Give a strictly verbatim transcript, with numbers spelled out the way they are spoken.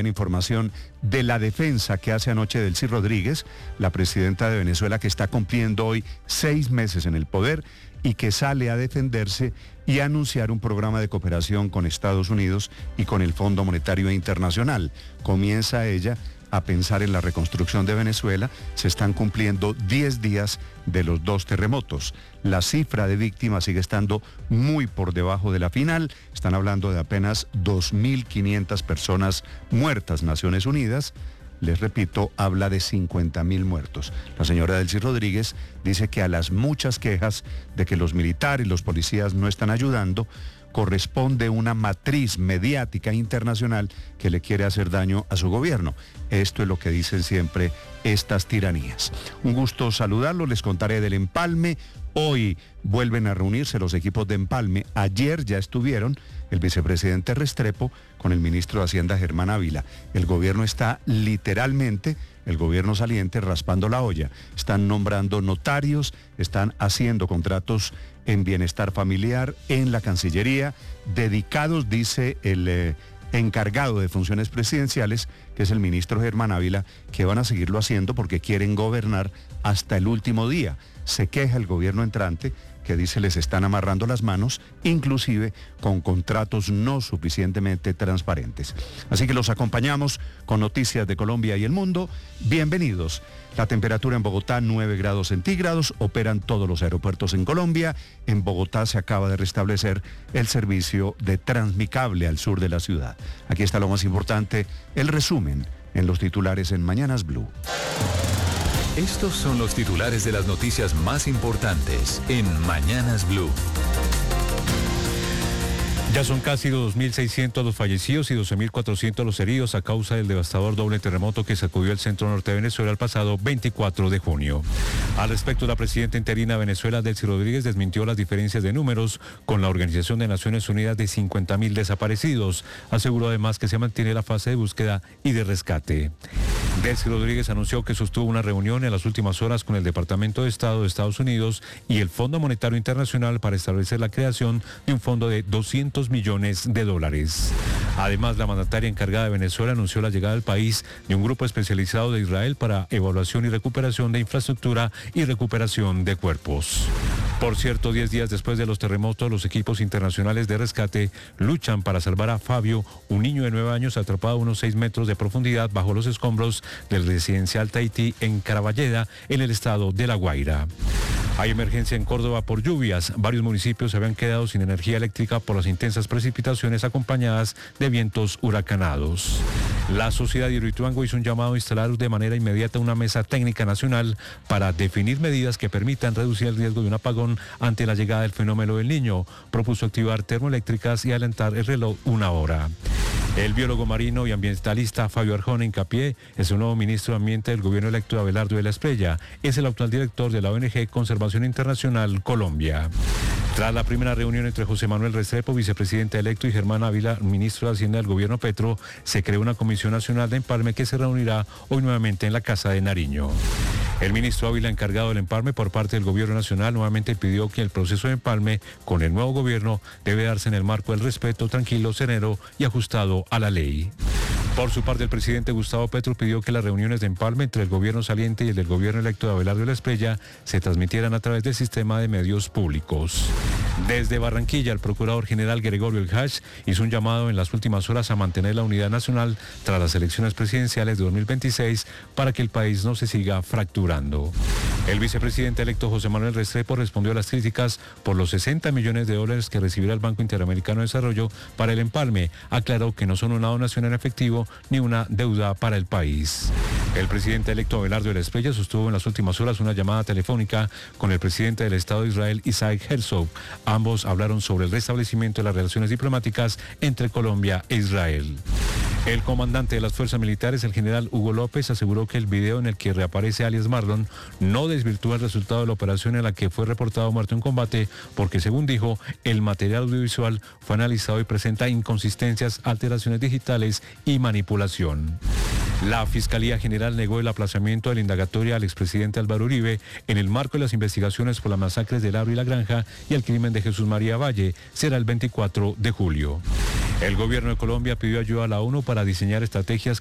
Información de la defensa que hace anoche Delcy Rodríguez, la presidenta de Venezuela, que está cumpliendo hoy seis meses en el poder y que sale a defenderse y a anunciar un programa de cooperación con Estados Unidos y con el Fondo Monetario Internacional. Comienza ella a pensar en la reconstrucción de Venezuela. Se están cumpliendo diez días de los dos terremotos. La cifra de víctimas sigue estando muy por debajo de la final. Están hablando de apenas dos mil quinientas personas muertas. Naciones Unidas, les repito, habla de cincuenta mil muertos. La señora Delcy Rodríguez dice que a las muchas quejas de que los militares y los policías no están ayudando, corresponde una matriz mediática internacional que le quiere hacer daño a su gobierno. Esto es lo que dicen siempre estas tiranías. Un gusto saludarlos, les contaré del empalme. Hoy vuelven a reunirse los equipos de empalme. Ayer ya estuvieron el vicepresidente Restrepo con el ministro de Hacienda Germán Ávila. El gobierno está literalmente, el gobierno saliente, raspando la olla. Están nombrando notarios, están haciendo contratos en bienestar familiar, en la Cancillería, dedicados, dice el eh, encargado de funciones presidenciales, que es el ministro Germán Ávila, que van a seguirlo haciendo porque quieren gobernar hasta el último día. Se queja el gobierno entrante, que dice les están amarrando las manos, inclusive con contratos no suficientemente transparentes. Así que los acompañamos con noticias de Colombia y el mundo. Bienvenidos. La temperatura en Bogotá, nueve grados centígrados, operan todos los aeropuertos en Colombia. En Bogotá se acaba de restablecer el servicio de Transmicable al sur de la ciudad. Aquí está lo más importante, el resumen en los titulares en Mañanas Blue. Estos son los titulares de las noticias más importantes en Mañanas Blue. Ya son casi dos mil seiscientos los fallecidos y doce mil cuatrocientos los heridos a causa del devastador doble terremoto que sacudió el centro norte de Venezuela el pasado veinticuatro de junio. Al respecto, la presidenta interina de Venezuela, Delcy Rodríguez, desmintió las diferencias de números con la Organización de Naciones Unidas de cincuenta mil desaparecidos. Aseguró además que se mantiene la fase de búsqueda y de rescate. Delcy Rodríguez anunció que sostuvo una reunión en las últimas horas con el Departamento de Estado de Estados Unidos y el Fondo Monetario Internacional para establecer la creación de un fondo de doscientos millones de dólares. Además, la mandataria encargada de Venezuela anunció la llegada al país de un grupo especializado de Israel para evaluación y recuperación de infraestructura y recuperación de cuerpos. Por cierto, diez días después de los terremotos, los equipos internacionales de rescate luchan para salvar a Fabio, un niño de nueve años atrapado a unos seis metros de profundidad bajo los escombros del residencial Tahití en Caraballeda, en el estado de La Guaira. Hay emergencia en Córdoba por lluvias. Varios municipios se habían quedado sin energía eléctrica por las intensas precipitaciones acompañadas de vientos huracanados. La sociedad de Hidroituango hizo un llamado a instalar de manera inmediata una mesa técnica nacional para definir medidas que permitan reducir el riesgo de un apagón ante la llegada del fenómeno del Niño. Propuso activar termoeléctricas y adelantar el reloj una hora. El biólogo marino y ambientalista Fabio Arjona Hincapié es el nuevo ministro de Ambiente del gobierno electo de Abelardo de la Espriella. Es el actual director de la O N G Conservación Internacional Colombia. Tras la primera reunión entre José Manuel Restrepo, vicepresidente electo, y Germán Ávila, ministro de Hacienda del gobierno Petro, se creó una comisión nacional de empalme que se reunirá hoy nuevamente en la Casa de Nariño. El ministro Ávila, encargado del empalme por parte del gobierno nacional, nuevamente pidió que el proceso de empalme con el nuevo gobierno debe darse en el marco del respeto tranquilo, sereno y ajustado a la ley. Por su parte, el presidente Gustavo Petro pidió que las reuniones de empalme entre el gobierno saliente y el del gobierno electo de Abelardo de la Espriella se transmitieran a través del sistema de medios públicos. Desde Barranquilla, el procurador general Gregorio El Hach hizo un llamado en las últimas horas a mantener la unidad nacional tras las elecciones presidenciales de dos mil veintiséis para que el país no se siga fracturando. El vicepresidente electo José Manuel Restrepo respondió a las críticas por los sesenta millones de dólares que recibirá el Banco Interamericano de Desarrollo para el empalme. Aclaró que no son una donación en efectivo ni una deuda para el país. El presidente electo Abelardo de la Espriella sostuvo en las últimas horas una llamada telefónica con el presidente del Estado de Israel, Isaac Herzog. Ambos hablaron sobre el restablecimiento de las relaciones diplomáticas entre Colombia e Israel. El comandante de las fuerzas militares, el general Hugo López, aseguró que el video en el que reaparece alias Marlon no desvirtúa el resultado de la operación en la que fue reportado muerto en combate, porque según dijo, el material audiovisual fue analizado y presenta inconsistencias, alteraciones digitales y manipulación. La Fiscalía General negó el aplazamiento de la indagatoria al expresidente Álvaro Uribe en el marco de las investigaciones por las masacres del Abro y la Granja y el crimen de Jesús María Valle. Será el veinticuatro de julio. El gobierno de Colombia pidió ayuda a la ONU para diseñar estrategias